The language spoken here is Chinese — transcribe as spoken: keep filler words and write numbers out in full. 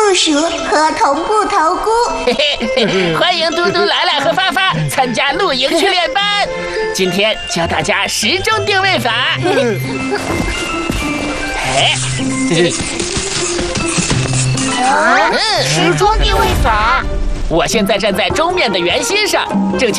部署和同步投菇。 嘿嘿，欢迎嘟嘟、来来和发发参加露营训练班。今天教大家时钟定位法。哎， 啊，时钟定位法。 我现在站在钟面的圆心上，正